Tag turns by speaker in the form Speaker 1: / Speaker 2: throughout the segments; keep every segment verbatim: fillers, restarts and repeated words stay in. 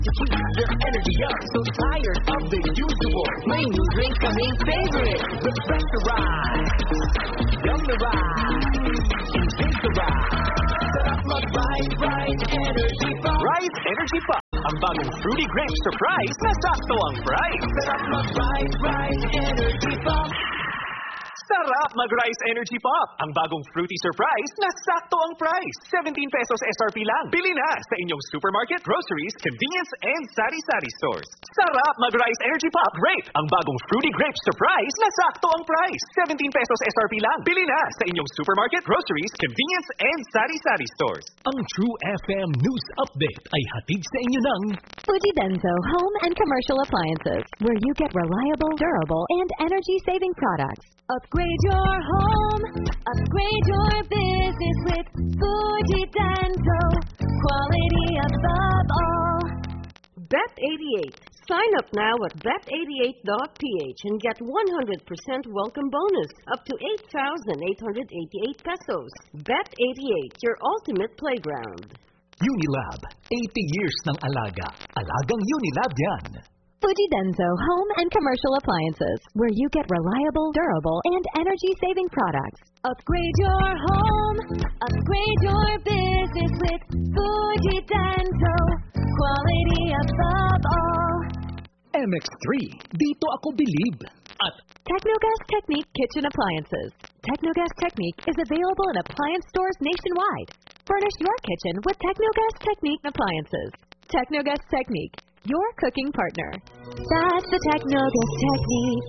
Speaker 1: to keep your energy up. So tired of the usual. My new drink coming favorite. Refresh the ride. Yum the ride. Drink the ride. Sarap mag-ride, ride, energy pop.
Speaker 2: Rise Energy Pop. Ang bagong fruity grape surprise na sakto ang price.
Speaker 1: Sarap mag-ride, ride, energy pop.
Speaker 2: Sarap mag-Rise Energy Pop. Ang bagong fruity surprise na sakto ang price. seventeen pesos S R P lang. Bili na sa inyong supermarket, groceries, convenience, and sari-sari stores. Sarap mag-Rise Energy Pop Grape. Ang bagong fruity grape surprise na sakto ang price. seventeen pesos S R P lang. Bili na sa inyong supermarket, groceries, convenience, and sari-sari stores.
Speaker 3: Ang True F M News Update ay hatid sa inyo ng
Speaker 4: Fuji Denso Home and Commercial Appliances, where you get reliable, durable, and energy-saving products. Upgrade your home, upgrade your business with Fuji Denso. Quality above all. Bet eighty-eight. Sign up now at bet eighty-eight dot p h and get one hundred percent welcome bonus up to eight thousand eight hundred eighty-eight pesos. Bet eighty-eight, your ultimate playground.
Speaker 3: Unilab, eighty years ng alaga. Alagang Unilab yan.
Speaker 4: Fuji Denso Home and Commercial Appliances, where you get reliable, durable, and energy-saving products. Upgrade your home, upgrade your business with Fuji Denso. Quality above all.
Speaker 3: M X three, dito ako believe. At
Speaker 4: Technogas Technique Kitchen Appliances. Technogas Technique is available in appliance stores nationwide. Furnish your kitchen with Technogas Technique appliances. Technogas Technique, your cooking partner. That's the Technogas Technique.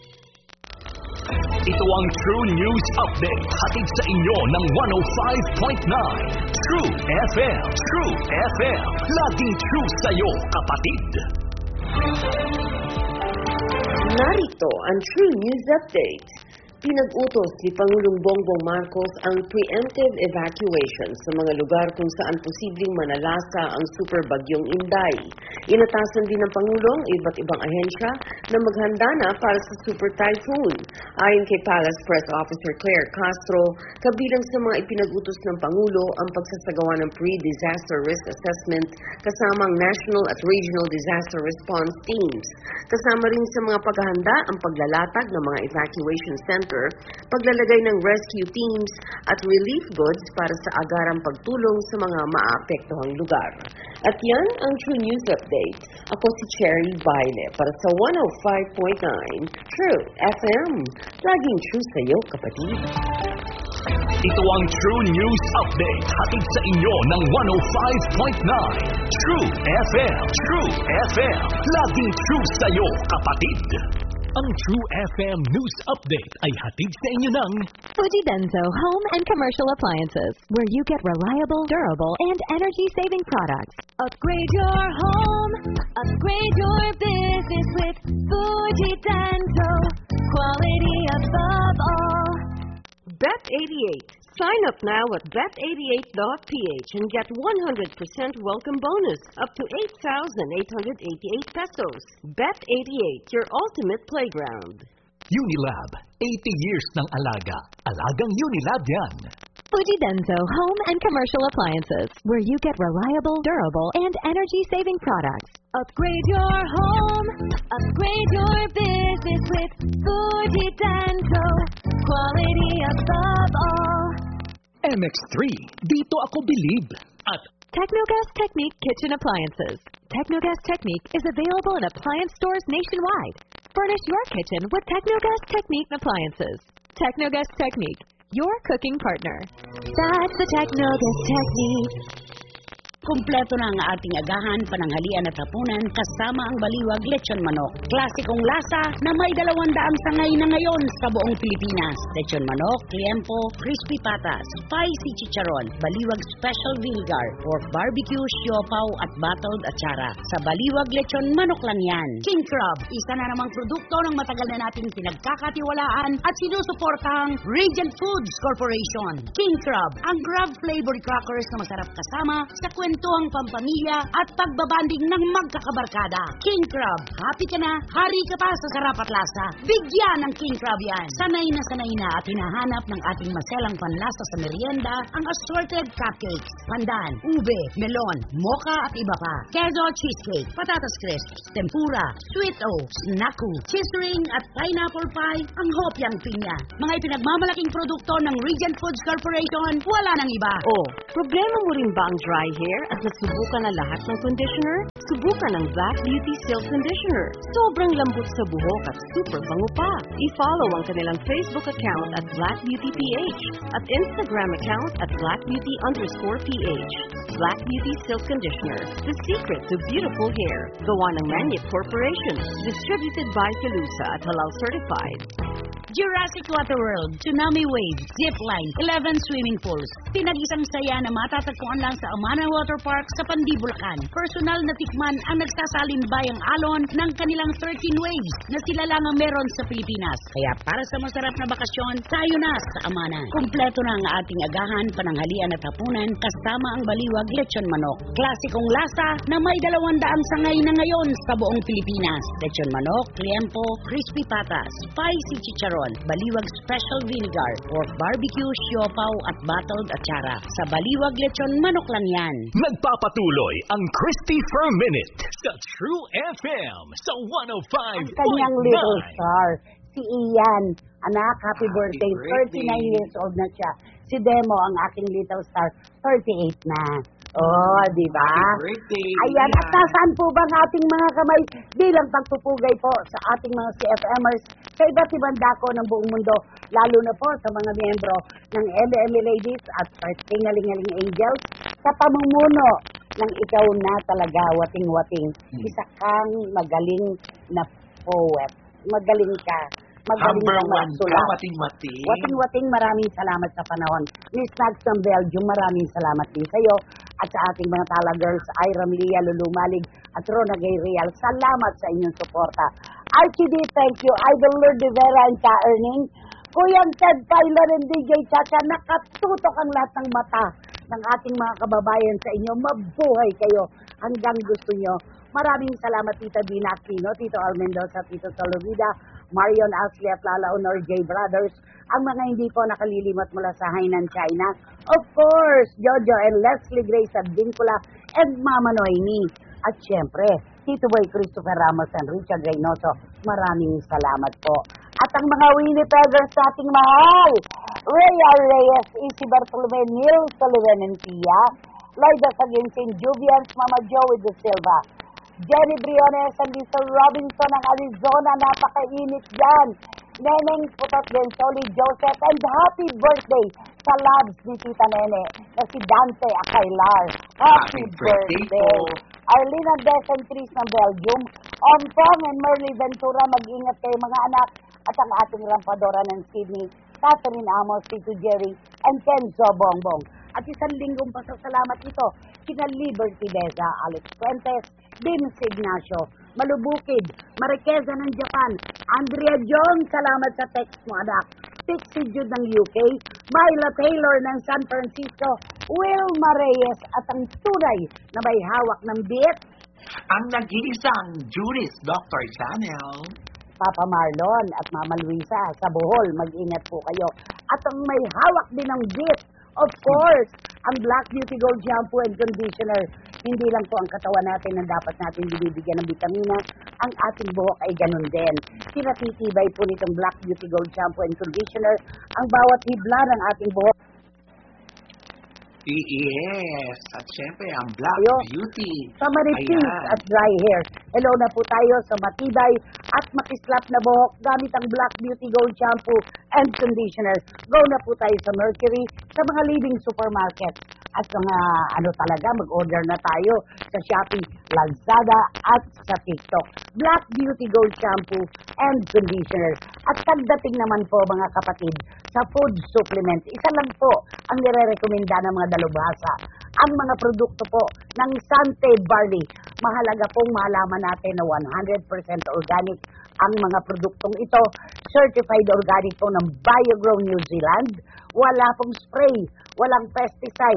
Speaker 3: Ito ang True News Update. Hatid sa inyo ng one oh five point nine. True F M. True F M. Laging true sa'yo, kapatid.
Speaker 5: Narito ang True News Update. Pinag-utos ni Pangulong Bongbong Marcos ang preemptive evacuation sa mga lugar kung saan posibleng manalasa ang super bagyong Inday. Inatasan din ng Pangulong iba't ibang ahensya na maghanda na para sa super typhoon. Ayon kay Palace Press Officer Claire Castro, kabilang sa mga ipinag-utos ng Pangulo ang pagsasagawa ng pre-disaster risk assessment kasama ang national at regional disaster response teams. Kasama rin sa mga paghahanda ang paglalatag ng mga evacuation center, paglalagay ng rescue teams at relief goods para sa agarang pagtulong sa mga maapektuhang lugar. At yan ang True News Update. Ako si Cherry Baile para sa one oh five point nine True F M. Laging true sa'yo, kapatid.
Speaker 3: Ito ang True News Update. Hatid sa inyo ng one oh five point nine True F M. True F M. Laging true sa'yo, kapatid. Ang True F M News Update ay hatid sa inyo ng
Speaker 4: Fuji Denso Home and Commercial Appliances, where you get reliable, durable, and energy-saving products. Upgrade your home, upgrade your business with Fuji Denso. Quality above all. Bet eighty-eight. Sign up now at bet eighty-eight dot p h and get one hundred percent welcome bonus up to eight thousand eight hundred eighty-eight pesos. Bet eighty-eight, your ultimate playground.
Speaker 3: Unilab, eighty years ng alaga. Alagang Unilab yan.
Speaker 4: Fuji Denso Home and Commercial Appliances, where you get reliable, durable, and energy-saving products. Upgrade your home, upgrade your business with Fuji Denso. Quality above all.
Speaker 3: M X three, dito ako believe. At
Speaker 4: Technogas Technique Kitchen Appliances. Technogas Technique is available in appliance stores nationwide. Furnish your kitchen with Technogas Technique appliances. Technogas Technique, your cooking partner. That's the Technogas Technique.
Speaker 6: Kumpleto na ang ating agahan, pananghalian at hapunan kasama ang baliwag lechon manok. Klasikong lasa na may dalawang daang sangay na ngayon sa buong Pilipinas. Lechon manok, liempo, crispy patas, spicy chicharon, baliwag special vinegar, pork barbecue, siopaw at bottled atsara. Sa baliwag lechon manok lang yan. King Crab, isa na namang produkto ng matagal na nating pinagkakatiwalaan at sinusuportang Regent Foods Corporation. King Crab, ang crab flavored crackers na masarap kasama sa kwento kwentuhang pampamilya at pagbabanding ng magkakabarkada. King Crab, happy ka na? Hari ka pa sa sarap at lasa. Bigyan ng King Crab yan. Sanay na sanay na at hinahanap ng ating maselang panlasa sa merienda ang assorted cupcakes, pandan, ube, melon, mocha at iba pa. Queso cheesecake, patatas crisps, tempura, sweet o, snaku, cheese ring at pineapple pie, ang hopyang pinya. Mga ipinagmamalaking produkto ng Regent Foods Corporation, wala nang iba.
Speaker 5: Oh, problema mo rin ba ang dry hair at nasubukan na lahat ng conditioner? Subukan ang Black Beauty Silk Conditioner. Sobrang lambot sa buhok at super bango pa. I-follow ang kanilang Facebook account at Black Beauty P H at Instagram account at Black Beauty underscore P H. Black Beauty Silk Conditioner, the secret to beautiful hair. Gawa ng Manip Corporation. Distributed by Calusa at Halal Certified.
Speaker 6: Jurassic Water World, Tsunami Wave, Zipline, eleven swimming pools. Pinag-isang saya na matatagpuan lang sa Amana Water Park sa Pandi, Bulacan. Personal na tikman ang nagsasalimbayang alon ng kanilang thirteen waves na sila lang ang meron sa Pilipinas. Kaya para sa masarap na bakasyon, tayo na sa Amana. Kumpleto na ang ating agahan, pananghalian at hapunan kasama ang baliwag lechon manok. Klasikong lasa na may dalawang daang sangay na ngayon sa buong Pilipinas. Lechon manok, liempo, crispy patas, spicy chicharon, baliwag special vinegar, pork barbecue, siopaw at bottled atsara. Sa baliwag lechon manok lang yan.
Speaker 3: Nagpapatuloy ang Christy Per Minute sa True F M sa one oh five
Speaker 6: Ang
Speaker 3: point
Speaker 6: kanyang little
Speaker 3: nine.
Speaker 6: star, si Ian. Anak, happy birthday. thirty-nine years old na siya. Si Demo, ang aking little star, thirty-eight na. Oh, di ba?
Speaker 2: Happy birthday.
Speaker 6: Ayan, at nasaan po ba ang ating mga kamay bilang pagpupugay po sa ating mga C F Mers sa iba't ibang dako ng buong mundo, lalo na po sa mga miyembro ng L M A Ladies at Tingalingaling Angels sa pamumuno ng ikaw na talaga wating-wating. Isa kang magaling na poet. Magaling ka. Magaling
Speaker 2: Number
Speaker 6: kang
Speaker 2: one
Speaker 6: magsulat.
Speaker 2: ka, wating-wating.
Speaker 6: Wating-wating, maraming salamat sa panahon. Miss Nags ng Belgium, maraming salamat din sa iyo. At sa ating mga Tala Girls, Ira Lia, Lulu Malig, at Rona Gay Real, salamat sa inyong suporta. Archie D, thank you. Idol Lord de Vera and Ka-Earning. Kuyang Ted Tyler and D J Chacha, nakatutok ang lahat ng mata ng ating mga kababayan sa inyo. Mabuhay kayo hanggang gusto nyo. Maraming salamat, Tita Dina Aquino, Tito Al Mendoza, Tito Solovida, Marion Ashley at Lala Honor J. Brothers, ang mga hindi po nakalilimot mula sa Hainan, China. Of course, Jojo and Leslie Grace at Vincula and Mama Noemi. At syempre, Tito Boy Christopher Ramos and Richard Reynoso, maraming salamat po. At ang mga Winnipeggers sa ating mahal, Rhea Reyes, Isi Bartolome, Neil Sullivan and Pia, Lyda Saginsin, Juvians, Mama Joey De Silva, Jenny Briones and Lisa Robinson ng Arizona, napakainit dyan. Neneng Putot Gensoli Joseph, and happy birthday sa labs ni Tita Nene na si Dante Akailar. Happy,
Speaker 2: Happy birthday
Speaker 6: birthday.
Speaker 2: po.
Speaker 6: Arlene Andes and Tris ng Belgium, Ompong and Merly Ventura, mag-ingat kayo mga anak, at ang ating rampadora ng Sydney, Catherine Amos, Tito Jerry, and Kenzo Bongbong. At isang linggong pasasalamat ito, kina Liberty Deza, Alex Fuentes, Dims Ignacio, Malubukid, Marqueza ng Japan, Andrea John, salamat sa text mo anak, Pixie Jude ng U K, Myla Taylor ng San Francisco, Wilma Reyes at ang tunay na may hawak ng beat,
Speaker 2: Ang nag-iisang Juris, Doctor Chanel.
Speaker 6: Papa Marlon at Mama Luisa sa Bohol, mag-ingat po kayo. At ang may hawak din ng beat, of course, ang Black Beauty Gold Shampoo and Conditioner. Hindi lang po ang katawan natin ang dapat natin binibigyan ng vitamina, ang ating buhok ay ganun din. Pinatitibay po nitong Black Beauty Gold Shampoo and Conditioner ang bawat hibla ng ating buhok.
Speaker 2: Yes, at syempre ang Black
Speaker 6: Ayo.
Speaker 2: Beauty.
Speaker 6: Sa manipis
Speaker 2: Ayan.
Speaker 6: at dry hair. Hello na po tayo sa matibay at makislap na buhok gamit ang Black Beauty Gold Shampoo and Conditioner. Go na po tayo sa Mercury, sa mga leading supermarket. At mga ano talaga, mag-order na tayo sa Shopee, Lazada at sa TikTok. Black Beauty Gold Shampoo and Conditioner. At pagdating naman po mga kapatid, sa food supplement, isa lang po ang nire-recommenda ng mga dalubhasa. Ang mga produkto po ng Sante Barley. Mahalaga pong malaman natin na one hundred percent organic ang mga produktong ito. Certified organic po ng BioGrow New Zealand. Wala pong spray, walang pesticide,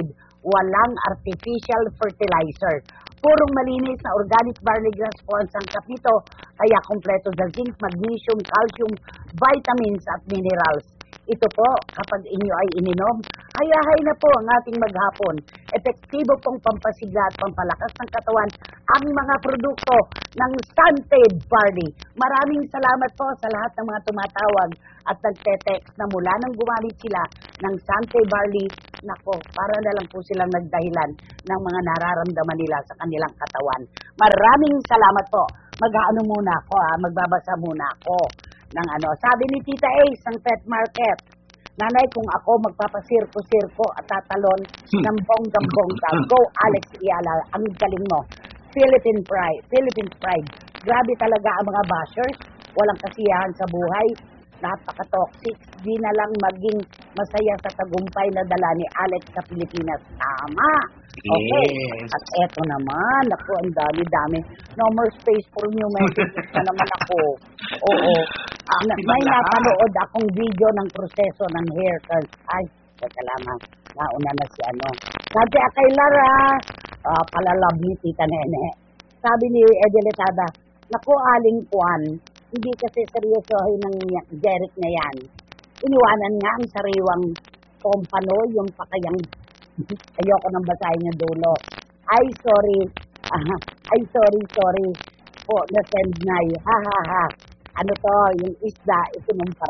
Speaker 6: walang artificial fertilizer. Purong malinis na organic barley grass corn ang kapito, kaya kompleto sa zinc, magnesium, calcium, vitamins at minerals. Ito po, kapag inyo ay ininom, hayahay na po ang ating maghapon. Epektibo pong pampasigla at pampalakas ng katawan ang mga produkto ng Sante Barley. Maraming salamat po sa lahat ng mga tumatawag at nagte-text na mula nang gumamit sila ng Sante Barley. Nako, para na lang po silang nagdahilan ng mga nararamdaman nila sa kanilang katawan. Maraming salamat po. Mag-aano muna ako, ha? Magbabasa muna ako ng ano. Sabi ni Tita Ace ng Pet Market, Nanay, kung ako magpapasirko-sirko at tatalon ng bonggang-bongga, go Alex Iala, ang galing mo. Philippine Pride, Philippine Pride. Grabe talaga ang mga bashers, walang kasiyahan sa buhay, napaka-toxic, di na lang maging masaya sa tagumpay na dala ni Alex sa Pilipinas. Tama! Okay.
Speaker 2: Yes.
Speaker 6: At eto naman, ako, ang dami-dami. No more space for new messages na naman ako. Oo. Ah, na, may napanood akong video ng proseso ng hair curls. Ay, teka lamang. Nauna na si ano. Sabi kay Lara, uh, palalab ni Tita Nene. Sabi ni Edelisada, naku, Aling Juan, hindi kasi seryosohin ng Jeric na yan. Iniwanan nga ang sariwang kompano, yung pakayang ayoko nang basahin yung dulo. Ay, sorry. Ah, ay, sorry, sorry po, na-send na yun. Ha, ha, ha. Ano to, yung isda, ito nung